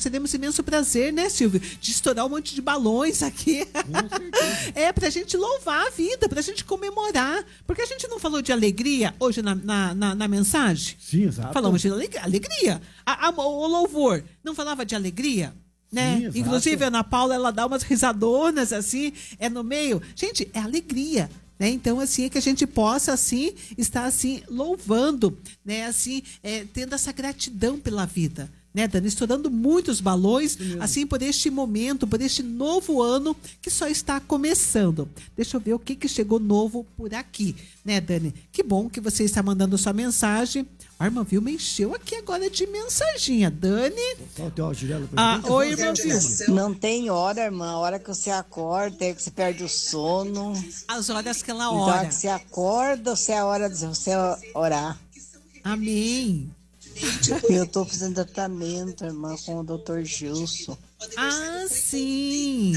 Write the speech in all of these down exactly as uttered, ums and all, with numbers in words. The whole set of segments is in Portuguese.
teremos imenso prazer, né, Silvio? De estourar um monte de balões aqui. Com certeza. É, pra gente louvar a vida, pra gente comemorar. Porque a gente não falou de alegria hoje na, na, na, na mensagem? Sim, exato. Falamos de aleg- alegria. A, a, o louvor não falava de alegria? Né? Sim, exato. Inclusive, a Ana Paula, ela dá umas risadonas, assim, é no meio. Gente, é alegria. Né? Então, assim, é que a gente possa, assim, estar, assim, louvando, né? Assim, é, tendo essa gratidão pela vida, né, Dani? Estourando muitos balões, assim, por este momento, por este novo ano que só está começando. Deixa eu ver o que, que chegou novo por aqui, né, Dani? Que bom que você está mandando sua mensagem. A irmã Vilma encheu aqui agora de mensaginha. Dani? Ah, oi, irmã Vilma. Não tem hora, irmã. A hora que você acorda, é que você perde o sono. As horas que ela Então, a hora ora. que você acorda, você é a hora de você orar. Amém. Eu tô fazendo tratamento, irmã, com o doutor Gilson. Ah, sim.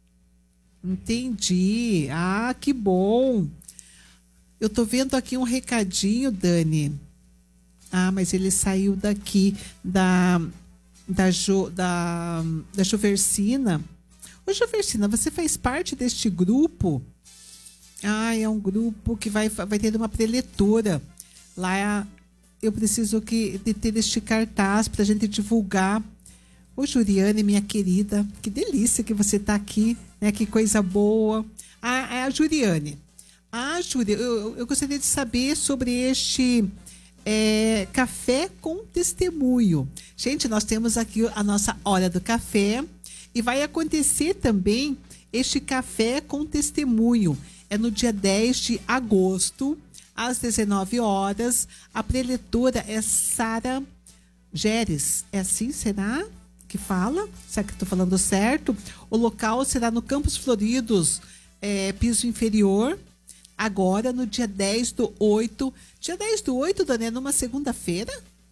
Entendi. Ah, que bom. Eu tô vendo aqui um recadinho, Dani. Ah, mas ele saiu daqui da da jo, da, da Juversina. Ô, Juversina, você faz parte deste grupo? Ah, é um grupo que vai, vai ter uma preletora. Lá eu preciso que, de ter este cartaz para a gente divulgar. Ô, Juriane, minha querida, que delícia que você está aqui, né? Que coisa boa. Ah, é a Juriane. Ah, Júlia, eu, eu gostaria de saber sobre este é, café com testemunho. Gente, nós temos aqui a nossa hora do café e vai acontecer também este café com testemunho. É no dia dez de agosto, às dezenove horas. A preletora é Sara Geres. É assim, será que fala? Será que estou falando certo? O local será no Campos Floridos, é, piso inferior. Agora, no dia dez do oito. Dia dez do oito, Dani, é numa segunda-feira?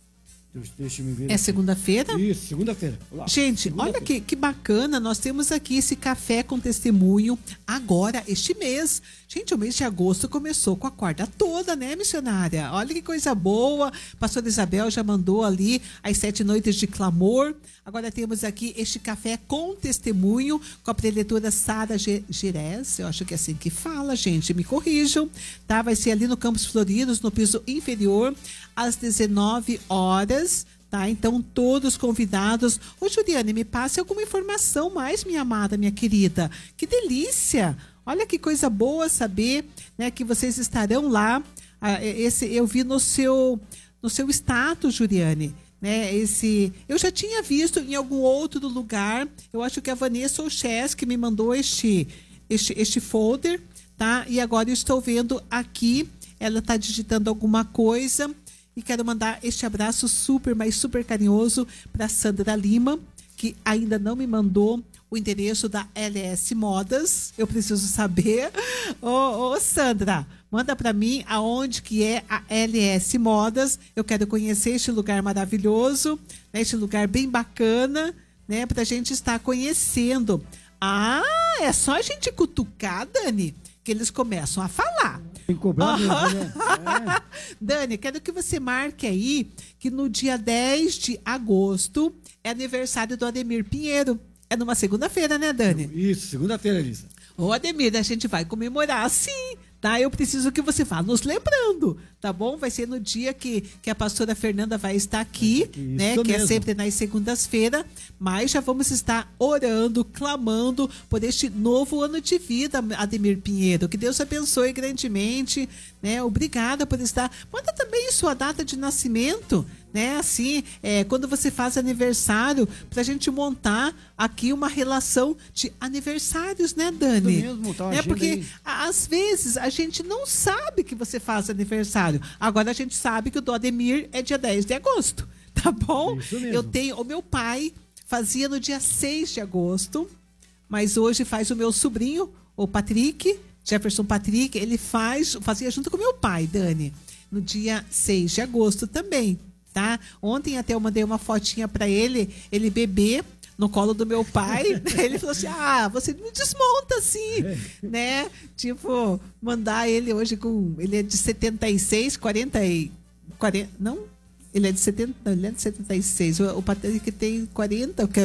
Deixa eu me ver. É segunda-feira? Isso, segunda-feira. Olá. Gente, Segunda-feira. olha que, que bacana, nós temos aqui esse café com testemunho agora, este mês. Gente, o mês de agosto começou com a corda toda, né, missionária? Olha que coisa boa. Pastora Isabel já mandou ali as sete noites de clamor. Agora temos aqui este café com testemunho com a preletora Sara Gires. Eu acho que é assim que fala, gente, me corrijam. Tá? Vai ser ali no Campos Floridos, no piso inferior, às dezenove horas. Tá? Então, todos convidados. Ô, Juliane, me passe alguma informação mais, minha amada, minha querida. Que delícia! Olha que coisa boa saber, né, que vocês estarão lá. Ah, esse, eu vi no seu, no seu status, Juliane. Né, esse, eu já tinha visto em algum outro lugar. Eu acho que a Vanessa Oches que me mandou este, este, este folder. Tá? E agora eu estou vendo aqui. Ela está digitando alguma coisa. E quero mandar este abraço super, mas super carinhoso para Sandra Lima, que ainda não me mandou o endereço da L S Modas. Eu preciso saber. Ô, ô Sandra, manda para mim aonde que é a L S Modas. Eu quero conhecer este lugar maravilhoso, né, este lugar bem bacana, né, para a gente estar conhecendo. Ah, é só a gente cutucar, Dani, que eles começam a falar. Tem que cobrar mesmo, né? É. Dani, quero que você marque aí que no dia dez de agosto é aniversário do Ademir Pinheiro. É numa segunda-feira, né, Dani? Isso, segunda-feira, Elisa. Ô, Ademir, a gente vai comemorar sim, tá? Eu preciso que você vá nos lembrando, tá bom? Vai ser no dia que, que a pastora Fernanda vai estar aqui, Isso né? Que mesmo. é sempre nas segundas-feiras, mas já vamos estar orando, clamando por este novo ano de vida, Ademir Pinheiro. Que Deus abençoe grandemente, né? Obrigada por estar. Manda também sua data de nascimento, né? Assim, é, quando você faz aniversário, pra gente montar aqui uma relação de aniversários, né, Dani? Isso mesmo, tá uma É agenda porque aí. às vezes a gente não sabe que você faz aniversário. Agora a gente sabe que o do Ademir é dia dez de agosto, tá bom? Isso mesmo. Eu tenho, o meu pai fazia no dia seis de agosto, mas hoje faz o meu sobrinho, o Patrick, Jefferson Patrick, ele faz, fazia junto com o meu pai, Dani, no dia seis de agosto também, tá? Ontem até eu mandei uma fotinha pra ele, ele bebê no colo do meu pai. Ele falou assim: ah, você me desmonta assim, né? Tipo, mandar ele hoje com, ele é de setenta e seis, quarenta e quarenta, não? Ele é de setenta, não, ele é de setenta e seis. O, o Patrick tem quarenta,